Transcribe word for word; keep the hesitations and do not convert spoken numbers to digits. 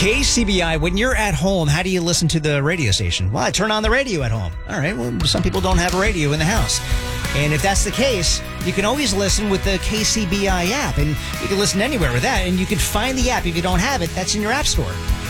K C B I, when you're at home, how do you listen to the radio station? Well, I turn on the radio at home. All right, well, some people don't have a radio in the house. And if that's the case, you can always listen with the K C B I app. And you can listen anywhere with that. And you can find the app. If you don't have it, that's in your app store.